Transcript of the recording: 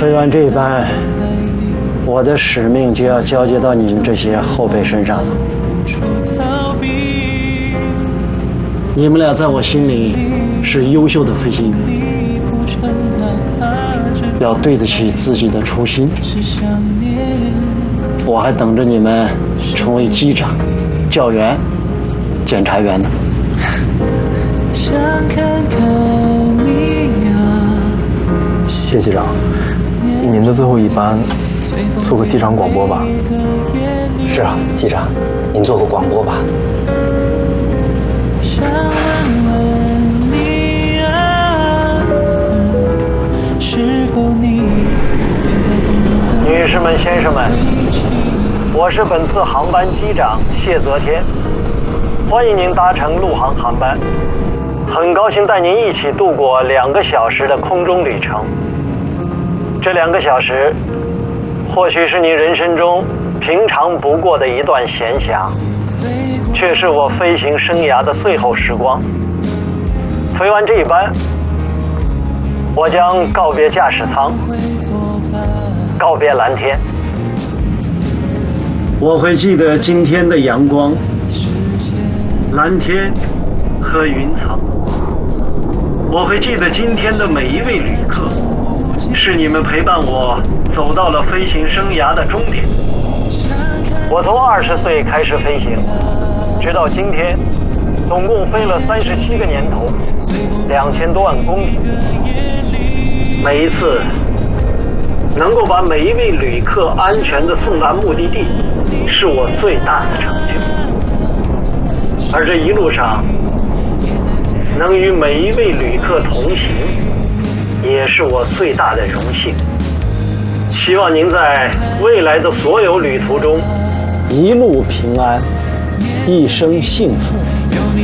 飞完这一班，我的使命就要交接到你们这些后辈身上了。你们俩在我心里是优秀的飞行员，要对得起自己的初心。我还等着你们成为机长、教员、检查员呢。 谢机长，您的最后一班做个机场广播吧。 是啊，机长，您做个广播吧。 女士们、先生们，我是本次航班机长谢泽天，欢迎您搭乘陆航航班。很高兴带您一起度过2个小时的空中旅程。这2个小时，或许是您人生中平常不过的一段闲暇，却是我飞行生涯的最后时光。飞完这一班，我将告别驾驶舱，告别蓝天。我会记得今天的阳光、蓝天和云层。我会记得今天的每一位旅客，是你们陪伴我走到了飞行生涯的终点。我从20岁开始飞行，直到今天，总共飞了37个年头，2000多万公里。每一次能够把每一位旅客安全地送达目的地，是我最大的成就。而这一路上，能与每一位旅客同行，也是我最大的荣幸。希望您在未来的所有旅途中，一路平安，一生幸福。